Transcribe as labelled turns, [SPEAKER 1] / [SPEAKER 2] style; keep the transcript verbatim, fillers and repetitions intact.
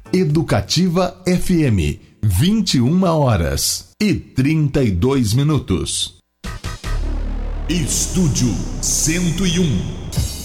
[SPEAKER 1] Educativa F M, vinte e uma horas e trinta e dois minutos. Estúdio cento e um.